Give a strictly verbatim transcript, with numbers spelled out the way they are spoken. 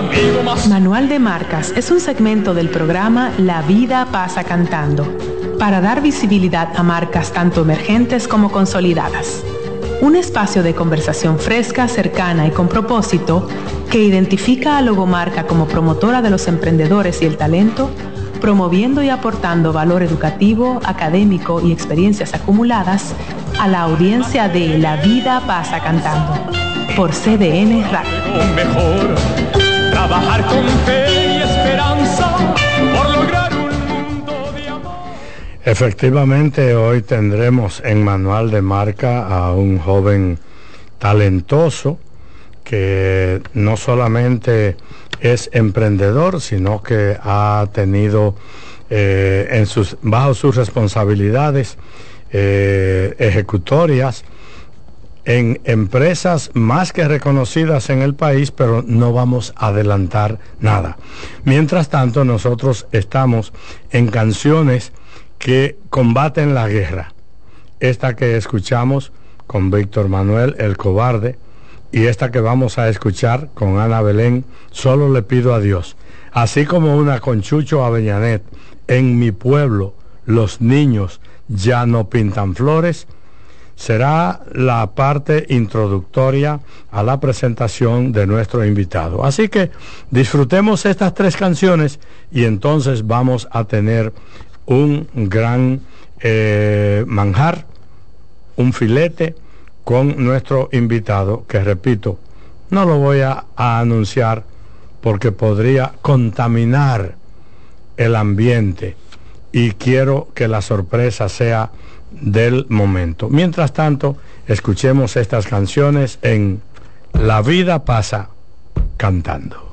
conmigo más. Manual de Marcas es un segmento del programa La Vida Pasa Cantando, para dar visibilidad a marcas tanto emergentes como consolidadas. Un espacio de conversación fresca, cercana y con propósito que identifica a Logomarca como promotora de los emprendedores y el talento, promoviendo y aportando valor educativo, académico y experiencias acumuladas a la audiencia de La Vida Pasa Cantando, por C D N Radio. Mejor trabajar con fe y esperanza por lograr un mundo de amor. Efectivamente, hoy tendremos en Manual de Marca a un joven talentoso que no solamente es emprendedor, sino que ha tenido eh, en sus, bajo sus responsabilidades eh, ejecutorias en empresas más que reconocidas en el país, pero no vamos a adelantar nada. Mientras tanto, nosotros estamos en canciones que combaten la guerra. Esta que escuchamos con Víctor Manuel, El Cobarde, y esta que vamos a escuchar con Ana Belén, Solo le pido a Dios. Así como una con Chucho Avellanet, En mi pueblo los niños ya no pintan flores, será la parte introductoria a la presentación de nuestro invitado. Así que disfrutemos estas tres canciones y entonces vamos a tener un gran eh, manjar, un filete con nuestro invitado, que repito, no lo voy a, a anunciar porque podría contaminar el ambiente y quiero que la sorpresa sea del momento. Mientras tanto, escuchemos estas canciones en La Vida Pasa Cantando.